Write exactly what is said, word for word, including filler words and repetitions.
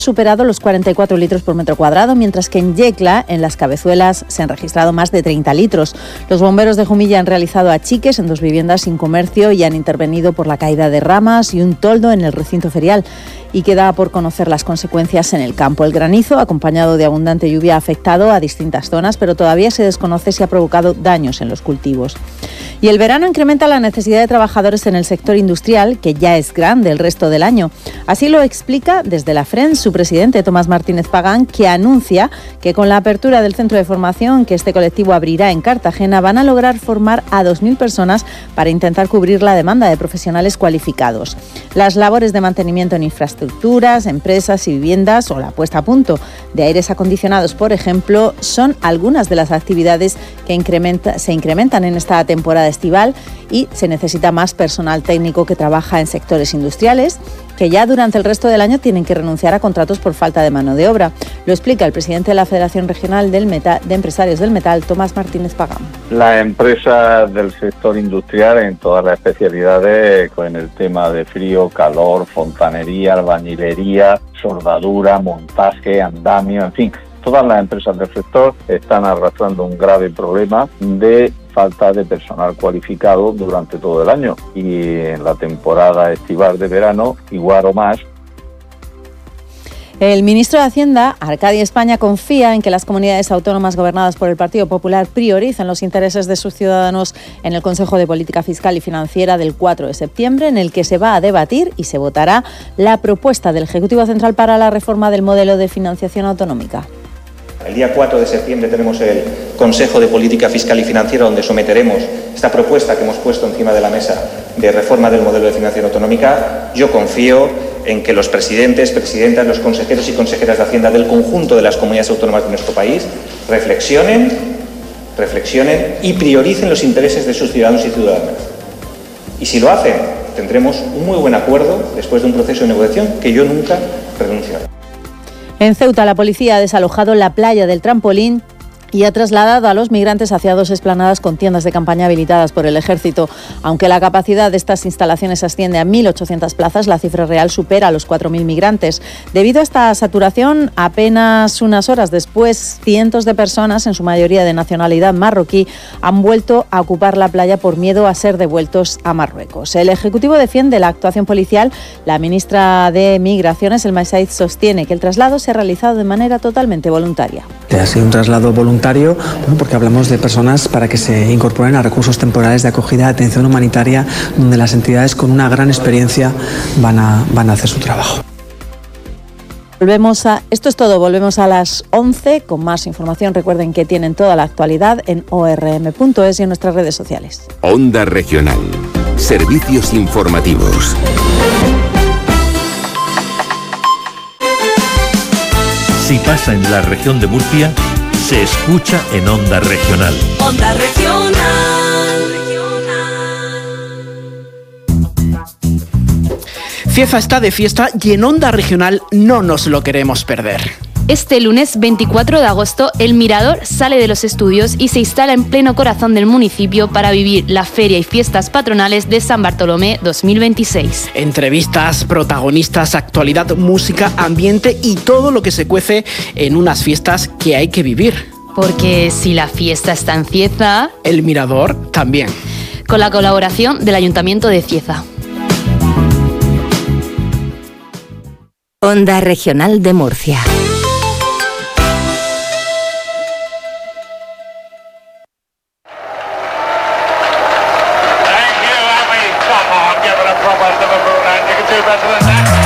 superado los cuarenta y cuatro litros por metro cuadrado, mientras que en Yecla, en Las Cabezuelas, se han registrado más de treinta litros. Los bomberos de Jumilla han realizado achiques en dos viviendas sin comercio y han intervenido por la caída de ramas y un toldo en el recinto ferial. Y queda por conocer las consecuencias en el campo. El granizo, acompañado de abundante lluvia, ha afectado a distintas zonas, pero todavía se desconoce si ha provocado daños en los cultivos. Y el verano incrementa la necesidad de trabajadores en el sector industrial, que ya es grande el resto del año. Así lo explica desde la F R E N su presidente, Tomás Martínez Pagán, que anuncia que con la apertura del centro de formación que este colectivo abrirá en Cartagena van a lograr formar a dos mil personas para intentar cubrir la demanda de profesionales cualificados. Las labores de mantenimiento en infraestructuras, empresas y viviendas o la puesta a punto de aires acondicionados, por ejemplo, son algunas de las actividades que incrementa, se incrementan en esta temporada estival y se necesita más personal técnico que trabaja en sectores industriales que ya durante el resto del año tienen que renunciar a contratos por falta de mano de obra. Lo explica el presidente de la Federación Regional del Metal, de Empresarios del Metal, Tomás Martínez Pagán. Las empresas del sector industrial en todas las especialidades, con el tema de frío, calor, fontanería, albañilería, soldadura, montaje, andamio, en fin, todas las empresas del sector están arrastrando un grave problema de falta de personal cualificado durante todo el año y en la temporada estival de verano igual o más. El ministro de Hacienda, Arcadio España, confía en que las comunidades autónomas gobernadas por el Partido Popular prioricen los intereses de sus ciudadanos en el Consejo de Política Fiscal y Financiera del cuatro de septiembre, en el que se va a debatir y se votará la propuesta del Ejecutivo Central para la reforma del modelo de financiación autonómica. El día cuatro de septiembre tenemos el Consejo de Política Fiscal y Financiera, donde someteremos esta propuesta que hemos puesto encima de la mesa de reforma del modelo de financiación autonómica. Yo confío en que los presidentes, presidentas, los consejeros y consejeras de Hacienda del conjunto de las comunidades autónomas de nuestro país reflexionen, reflexionen y prioricen los intereses de sus ciudadanos y ciudadanas. Y si lo hacen, tendremos un muy buen acuerdo después de un proceso de negociación que yo nunca renunciaré. En Ceuta, la policía ha desalojado la playa del Trampolín y ha trasladado a los migrantes hacia dos explanadas con tiendas de campaña habilitadas por el Ejército. Aunque la capacidad de estas instalaciones asciende a mil ochocientas plazas, la cifra real supera a los cuatro mil migrantes. Debido a esta saturación, apenas unas horas después, cientos de personas, en su mayoría de nacionalidad marroquí, han vuelto a ocupar la playa por miedo a ser devueltos a Marruecos. El Ejecutivo defiende la actuación policial. La ministra de Migraciones, Elma Said, sostiene que el traslado se ha realizado de manera totalmente voluntaria. Ha sido un traslado voluntario Bueno, porque hablamos de personas para que se incorporen a recursos temporales de acogida, de atención humanitaria, donde las entidades con una gran experiencia van a, van a hacer su trabajo. Volvemos a, esto es todo, volvemos a las once con más información. Recuerden que tienen toda la actualidad en o erre eme punto es y en nuestras redes sociales. Onda Regional. Servicios informativos. Si pasa en la región de Murcia, se escucha en Onda Regional. Onda Regional. Cieza está de fiesta y en Onda Regional no nos lo queremos perder. Este lunes veinticuatro de agosto, El Mirador sale de los estudios y se instala en pleno corazón del municipio para vivir la feria y fiestas patronales de San Bartolomé dos mil veintiséis. Entrevistas, protagonistas, actualidad, música, ambiente y todo lo que se cuece en unas fiestas que hay que vivir. Porque si la fiesta está en Cieza, El Mirador también. Con la colaboración del Ayuntamiento de Cieza. Onda Regional de Murcia. Thank you, I mean, come on, give it a proper Liverpool and you can do better than that.